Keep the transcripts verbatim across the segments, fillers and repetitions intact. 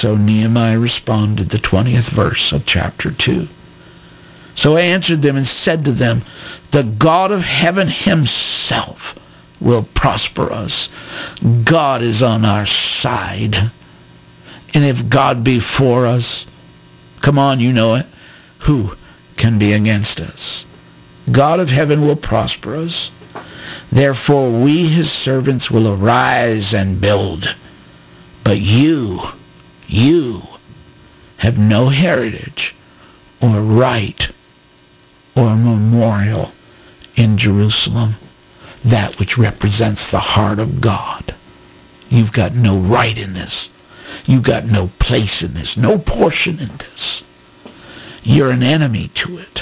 so Nehemiah responded, the twentieth verse of chapter two. So I answered them and said to them, the God of heaven himself will prosper us. God is on our side. And if God be for us, come on, you know it, who can be against us? God of heaven will prosper us. Therefore we, his servants, will arise and build. But you, you have no heritage or right or memorial in Jerusalem, that which represents the heart of God. You've got no right in this. You've got no place in this, no portion in this. You're an enemy to it.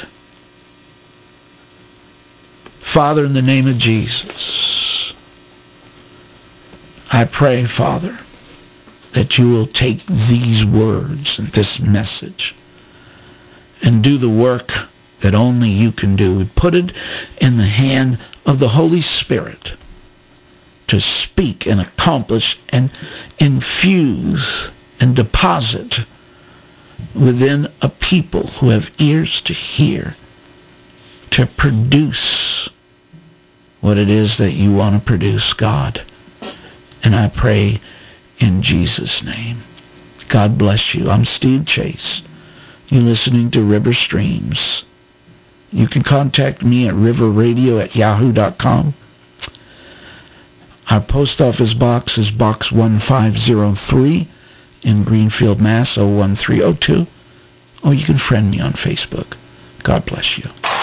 Father, in the name of Jesus, I pray, Father, that you will take these words and this message and do the work that only you can do. Put it in the hand of the Holy Spirit to speak and accomplish and infuse and deposit within a people who have ears to hear, to produce what it is that you want to produce, God. And I pray in Jesus' name. God bless you. I'm Steve Chase. You're listening to River Streams. You can contact me at river radio at yahoo dot com. Our post office box is box one five zero three in Greenfield, Mass. oh one three oh two. Or you can friend me on Facebook. God bless you.